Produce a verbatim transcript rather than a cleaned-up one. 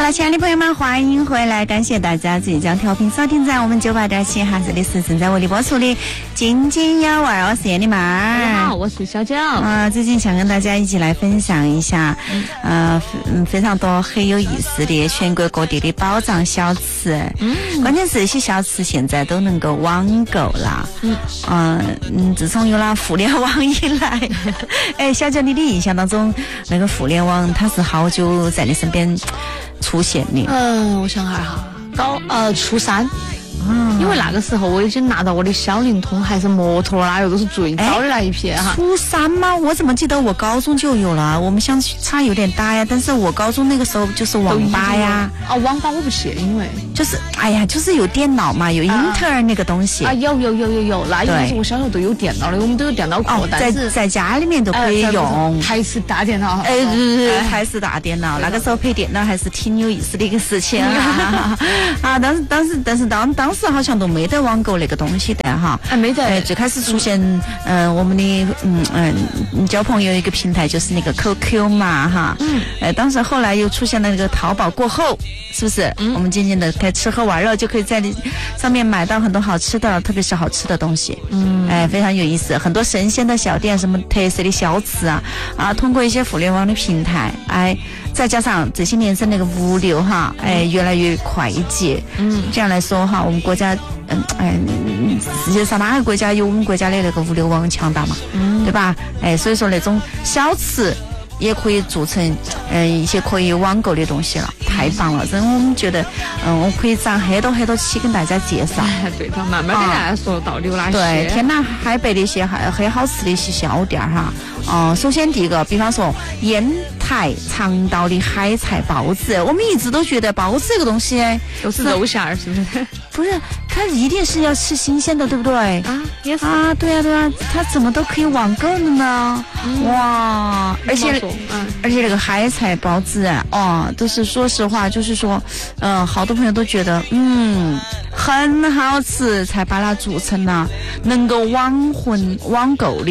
了，亲爱的朋友们，欢迎回来！感谢大家自己将调频锁定在我们九八点七哈，这里是正在为你播出的《津津有味》，我是叶丽妈。 大家好，我是小九。 啊、呃，最近想跟大家一起来分享一下，呃，嗯，非常多很有意思的全国各地的宝藏小吃。嗯，关键是这些小吃现在都能够网购了。嗯，嗯、呃，嗯，自从有了互联网以来，哎，小九，你的印象当中，那个互联网它是好久在你身边出现的？ 嗯、呃，我想下哈，高呃初三。嗯，因为那个时候我已经拿到我的小灵通还是摩托啦，又都是最早的那一批哈。 初三吗？我怎么记得我高中就有了？我们相差有点大呀，但是我高中那个时候就是网吧呀。 哦，网吧我不去，因为就是哎呀，就是有电脑嘛，有英特尔那个东西啊，有有有有有，那因为我小时候都有电脑的，我们都有电脑课， 哦、但是在家里面都可以用台式大电脑。 哎，对，台式大电脑，那个时候配电脑还是挺有意思的一个事情啊。啊，当时当时但是当当时好像都没得网购那个东西的哈， 哎，没得。 哎，最开始出现，嗯、呃，我们的嗯嗯交朋友一个平台就是那个 Q Q 嘛哈，嗯，哎，当时后来又出现了那个淘宝过后，是不是？嗯，我们渐渐的开吃喝玩乐就可以在上面买到很多好吃的，特别是好吃的东西，嗯，哎，非常有意思，很多神仙的小店，什么特色的小吃啊啊，通过一些互联网的平台，哎。再加上这些年是那个物流哈，哎，越来越快捷。嗯，这样来说哈，我们国家，嗯，哎，世界上哪个国家有我们国家的那个物流网强大嘛？嗯，对吧？哎，所以说那种小吃也可以做成，嗯、呃，一些可以网购的东西了，太棒了！真我们觉得，嗯，我可以攒很多很多期跟大家介绍。 哎、对的，慢慢跟大家说到底有哪些。 对，天南海北的一些很很好吃的一些小店哈。嗯，首先第一个，比方说烟台长岛的海菜包子，我们一直都觉得包子这个东西都是肉馅儿，是不是？ 不是，它一定是要吃新鲜的，对不对？ 啊，也是啊，对啊，对啊，它怎么都可以网购的呢？嗯、哇，而且，嗯，而且那个海菜包子啊，哦，都是说实话，就是说，嗯、呃，好多朋友都觉得，嗯，很好吃，才把它做成了能够网混网购的。